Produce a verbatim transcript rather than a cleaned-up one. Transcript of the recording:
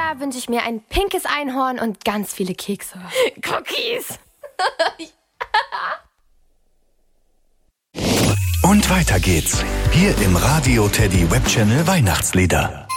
Jahr wünsche ich mir ein pinkes Einhorn und ganz viele Kekse. Cookies! Und weiter geht's. Hier im Radio Teddy Webchannel Weihnachtslieder.